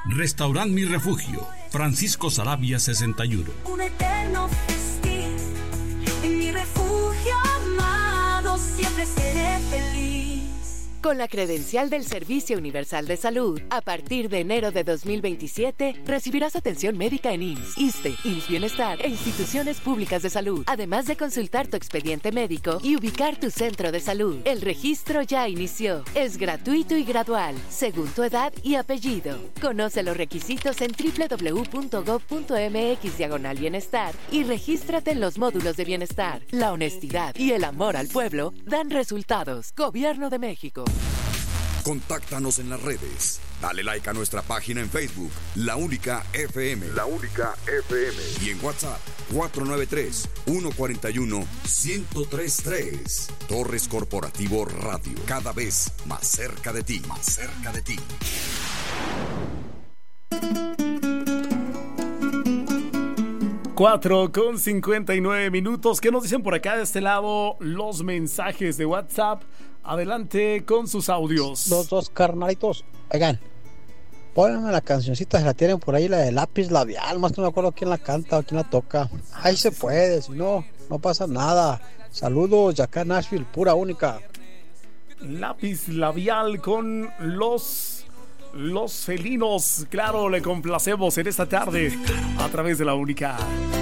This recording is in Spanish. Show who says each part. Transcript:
Speaker 1: Restaurant Mi Refugio, Francisco Saravia 61.
Speaker 2: Un eterno festín, en mi refugio amado siempre seré feliz.
Speaker 3: Con la credencial del Servicio Universal de Salud, a partir de enero de 2027, recibirás atención médica en IMSS, ISSSTE, IMSS Bienestar e instituciones públicas de salud, además de consultar tu expediente médico y ubicar tu centro de salud. El registro ya inició. Es gratuito y gradual, según tu edad y apellido. Conoce los requisitos en www.gov.mx/bienestar y regístrate en los módulos de bienestar. La honestidad y el amor al pueblo dan resultados. Gobierno de México.
Speaker 4: Contáctanos en las redes. Dale like a nuestra página en Facebook, La Única FM. La Única FM. Y en WhatsApp, 493-141-1033. Torres Corporativo Radio. Cada vez más cerca de ti. Más cerca de ti.
Speaker 5: 4:59. ¿Qué nos dicen por acá de este lado los mensajes de WhatsApp? Adelante con sus audios.
Speaker 6: Los dos carnalitos. Oigan, pónganme la cancioncita, si la tienen por ahí, la de Lápiz Labial. Más que no me acuerdo quién la canta o quién la toca. Ahí se puede, si no, no pasa nada. Saludos de acá en Nashville, pura única.
Speaker 5: Lápiz Labial con los felinos. Claro, le complacemos en esta tarde a través de La Única.